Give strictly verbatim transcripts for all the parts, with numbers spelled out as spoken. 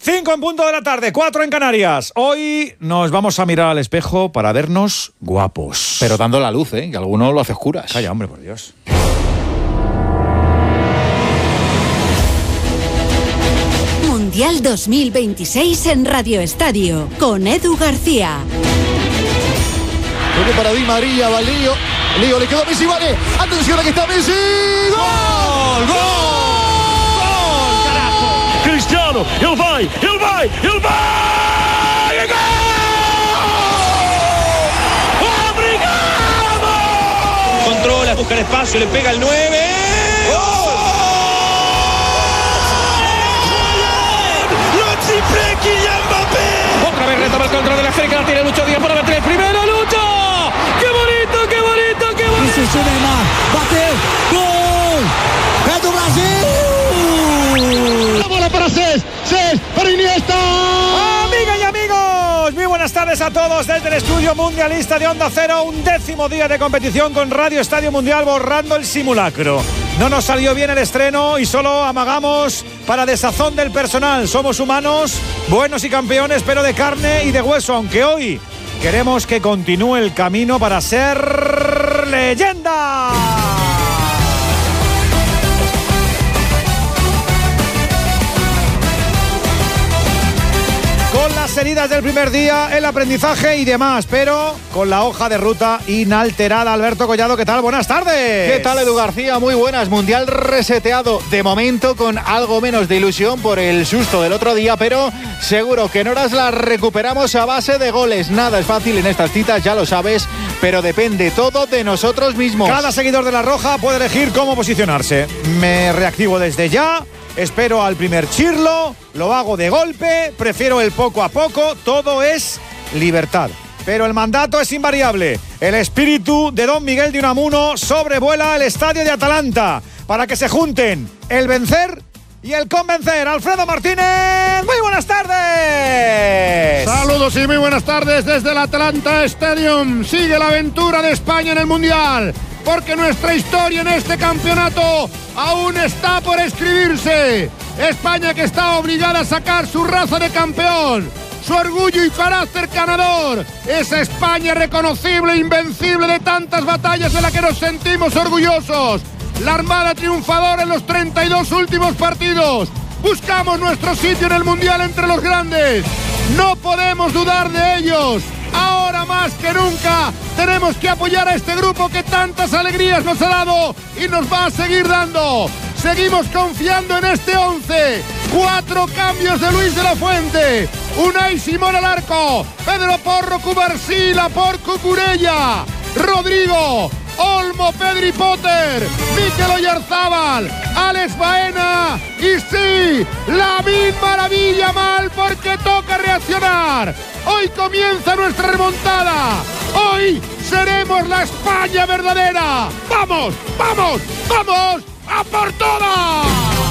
Cinco en punto de la tarde, cuatro en Canarias. Hoy nos vamos a mirar al espejo para vernos guapos. Pero dando la luz, ¿eh? Que alguno lo hace oscuras. Calla, hombre, por Dios. Mundial dos mil veintiséis en Radio Estadio, con Edu García. Toque para Di María, va Lío. Lío, le quedó a Messi, vale. Atención, aquí está Messi. ¡Gol! ¡Gol! Cristiano, ele vai, ele vai, ele vai! É gol! ¡Obrigado! Controla, busca el espacio, le pega el nueve. ¡Gol! Otra vez retoma el control de la África, la tiene Lucho Díaz para meter el primero, Lucho. ¡Qué bonito, qué bonito, qué bonito! Isso, Neymar, bateu, gol! É do Brasil! La bola para Cés, Cés, para Iniesta. Amigas y amigos, muy buenas tardes a todos desde el estudio mundialista de Onda Cero. Un décimo día de competición con Radio Estadio Mundial borrando el simulacro. No nos salió bien el estreno y solo amagamos para desazón del personal. Somos humanos, buenos y campeones, pero de carne y de hueso, aunque hoy queremos que continúe el camino para ser leyenda. Con las heridas del primer día, el aprendizaje y demás, pero con la hoja de ruta inalterada. Alberto Collado, ¿qué tal? Buenas tardes. ¿Qué tal, Edu García? Muy buenas. Mundial reseteado, de momento con algo menos de ilusión por el susto del otro día, pero seguro que en horas la recuperamos a base de goles. Nada es fácil en estas citas, ya lo sabes, pero depende todo de nosotros mismos. Cada seguidor de la Roja puede elegir cómo posicionarse. Me reactivo desde ya. Espero al primer chirlo, lo hago de golpe, prefiero el poco a poco, todo es libertad. Pero el mandato es invariable. El espíritu de Don Miguel de Unamuno sobrevuela el estadio de Atalanta para que se junten el vencer y el convencer. Alfredo Martínez, muy buenas tardes. Saludos y muy buenas tardes desde el Atalanta Stadium. Sigue la aventura de España en el Mundial, porque nuestra historia en este campeonato aún está por escribirse. España que está obligada a sacar su raza de campeón, su orgullo y carácter ganador. Esa España reconocible e invencible de tantas batallas de la que nos sentimos orgullosos. La Armada triunfadora en los treinta y dos últimos partidos. Buscamos nuestro sitio en el Mundial entre los grandes. No podemos dudar de ellos. Ahora más que nunca tenemos que apoyar a este grupo que tantas alegrías nos ha dado y nos va a seguir dando. Seguimos confiando en este once. Cuatro cambios de Luis de la Fuente. Unai Simón al arco. Pedro Porro, Cubarsí, por Cucurella. Rodrigo, Olmo, Pedri Potter, Mikel Oyarzábal, Alex Baena y sí, Lamine Maravilla mal porque toca reaccionar. Hoy comienza nuestra remontada. Hoy seremos la España verdadera. ¡Vamos, vamos, vamos a por todas!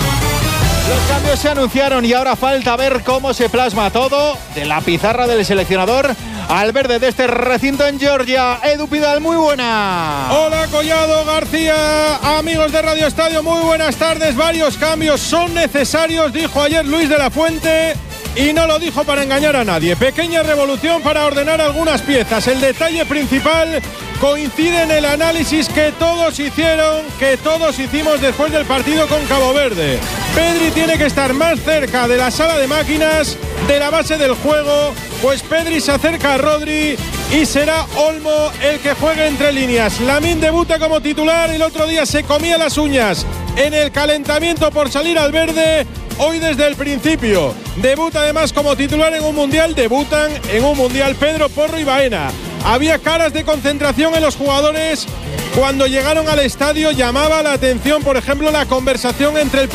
Los cambios se anunciaron y ahora falta ver cómo se plasma todo de la pizarra del seleccionador al verde de este recinto en Georgia. Edu Pidal, muy buena. Hola, Collado, García, amigos de Radio Estadio, muy buenas tardes. Varios cambios son necesarios, dijo ayer Luis de la Fuente, y no lo dijo para engañar a nadie. Pequeña revolución para ordenar algunas piezas. El detalle principal coincide en el análisis que todos hicieron, que todos hicimos después del partido con Cabo Verde. Pedri tiene que estar más cerca de la sala de máquinas, de la base del juego, pues Pedri se acerca a Rodri y será Olmo el que juegue entre líneas. Lamine debuta como titular, el otro día se comía las uñas en el calentamiento por salir al verde. Hoy desde el principio debuta además como titular en un mundial. Debutan en un mundial Pedro Porro y Baena. Había caras de concentración en los jugadores cuando llegaron al estadio. Llamaba la atención, por ejemplo, la conversación entre el